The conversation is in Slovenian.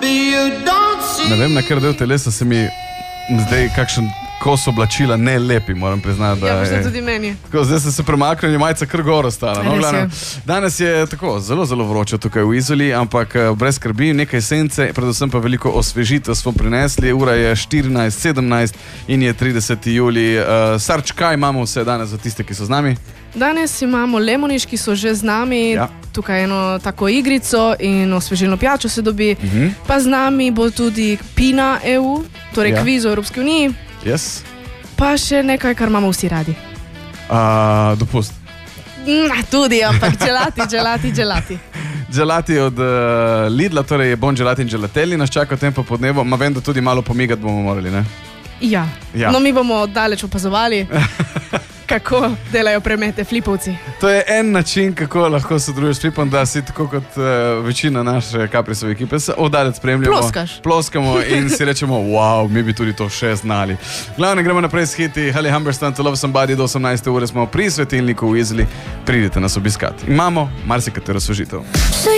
Ne vem, na kar del telesa se mi zdaj kakšen kos oblačila ne lepi, moram priznati. Ja, možda tudi meni. Tako, zdaj sem se premaknil in je majica kar gor ostala. No, danes je tako zelo, zelo vroče tukaj v Izoli, ampak brez skrbi, nekaj sence, predvsem pa veliko osvežitev smo prinesli. Ura je 14:17 in je 30. julij. Sarč, kaj imamo vse danes za tiste, ki so z nami? Danes imamo Lemoniš, ki so že z nami, tukaj eno tako igrico in osvežilno pijačo se dobi. Pa z nami bo tudi Pina EU, torej kviz o Evropski uniji. Yes. Pa še nekaj, kar imamo vsi radi. Dopust. Tudi, ampak gelati. Gelati od Lidla, torej je bon gelati in gelatelli, nas čaka v tem popodnevu, ma vem, da tudi malo pomigati bomo morali, ne? Ja. No mi bomo daleč opazovali, kako delajo premete flipovci. To je en način, kako lahko sodeluješ s flipom, da si tako kot večina naše Caprisove ekipe oddalec spremljamo. Ploskamo in si rečemo, wow, mi bi tudi to še znali. Glavno, gremo naprej s hiti Halle Humberstone, To Love Somebody, do 18. ure smo pri svetilniku v Izoli. Pridite nas obiskati. Imamo marsikatero osvežitev.